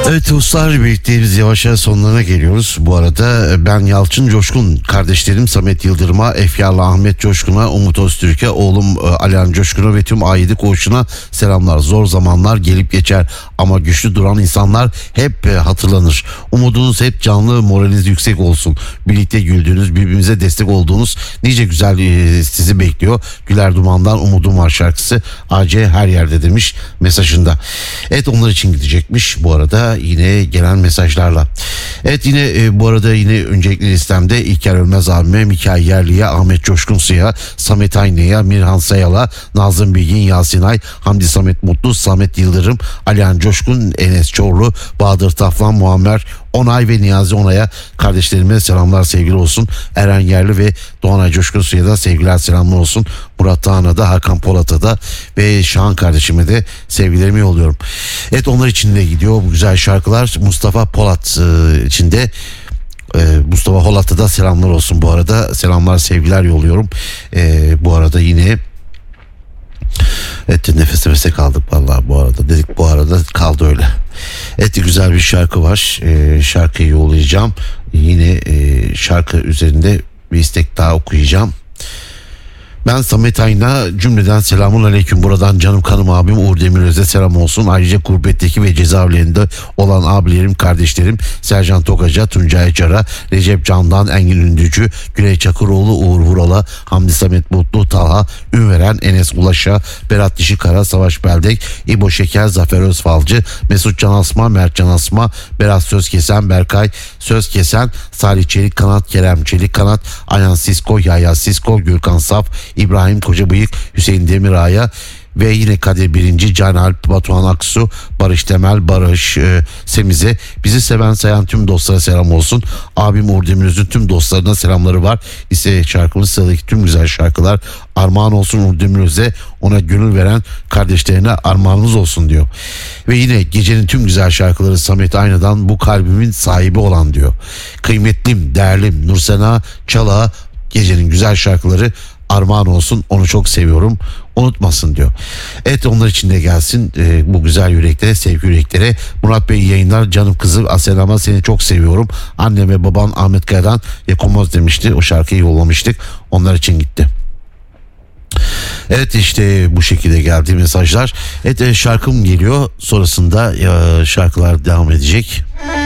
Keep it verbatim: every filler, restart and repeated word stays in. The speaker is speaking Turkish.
Evet dostlar, birlikteyiz, yavaş yavaş sonlarına geliyoruz. Bu arada ben Yalçın Coşkun, kardeşlerim Samet Yıldırım'a, Efkarlı Ahmet Coşkun'a, Umut Öztürk'e, oğlum Alihan Coşkun'a ve tüm Aidi Koğuşu'na selamlar. Zor zamanlar gelip geçer ama güçlü duran insanlar hep hatırlanır. Umudunuz hep canlı, moraliniz yüksek olsun. Birlikte güldüğünüz, birbirimize destek olduğunuz nice güzel sizi bekliyor. Güler Duman'dan Umudum Var şarkısı A C her yerde demiş mesajında. Evet, onlar için gidecekmiş bu arada yine gelen mesajlarla. Evet, yine e, bu arada yine öncelikli listemde İlker Ölmez abime, Mikail Yerli'ye, Ahmet Coşkun Su'ya, Samet Aynı'ya, Mirhan Sayal'a, Nazım Bilgin, Yasin Ay, Hamdi Samet Mutlu, Samet Yıldırım, Alihan Coşkun, Enes Çorlu, Bahadır Taflan, Muammer Onay ve Niyazi Onay'a kardeşlerime selamlar, sevgili olsun. Eren Yerli ve Doğanay Coşkun Su'ya da sevgiler, selamlar olsun. Murat Dağan'a da, Hakan Polat'a da ve Şahan kardeşime de sevgilerimi yolluyorum. Evet, onlar için de gidiyor bu güzel şarkılar. Mustafa Polat e, için de e, Mustafa Polat'a da selamlar olsun bu arada. Selamlar, sevgiler yolluyorum. E, bu arada yine evet, nefes nefese kaldık vallahi bu arada. Dedik bu arada kaldı öyle. Evet, güzel bir şarkı var. E, şarkıyı yollayacağım. Yine e, şarkı üzerinde bir istek daha okuyacağım. Ben Samet Ayna, cümleden selamun aleyküm. Buradan canım kanım abim Uğur Demiröz'e selam olsun. Ayrıca gurbetteki ve cezaevlerinde olan abilerim, kardeşlerim Sercan Tokaca, Tuncay Cara, Recep Candan, Engin Ündücü, Güney Çakıroğlu, Uğur Vural'a, Hamdi Samet Mutlu, Talha Ünveren, Enes Ulaş'a, Berat Dişikara, Savaş Beldek, İbo Şeker, Zafer Özfalcı, Mesut Can Asma, Mert Can Asma, Berat Sözkesen, Berkay Sözkesen, Salih Çelik Kanat, Kerem Çelik Kanat, Ayhan Sisko, Yahya Sisko, Gürkan Saf, İbrahim Kocabıyık, Hüseyin Demirağ'a ve yine Kadir Birinci, Can Alp, Batuhan Aksu, Barış Temel, Barış e, Semiz'e, bizi seven sayan tüm dostlara selam olsun. Abim Uğur Demiröz'ün tüm dostlarına selamları var. İşte şarkımız, sıradaki tüm güzel şarkılar armağan olsun Uğur Demiröz'e, ona gönül veren kardeşlerine armağanımız olsun diyor. Ve yine gecenin tüm güzel şarkıları Samet Ayna'dan Bu Kalbimin Sahibi Olan diyor. Kıymetlim, değerlim Nursena Çala, gecenin güzel şarkıları armağan olsun, onu çok seviyorum, unutmasın diyor. Evet, onlar için de gelsin e, bu güzel yüreklere, sevgi yüreklere. Murat Bey yayınlar, canım kızım Asenama, seni çok seviyorum. Annem ve baban Ahmet Kaya'dan Yakomoz demişti, o şarkıyı yollamıştık, onlar için gitti. Evet, işte bu şekilde geldi mesajlar. Evet, şarkım geliyor, sonrasında e, şarkılar devam edecek.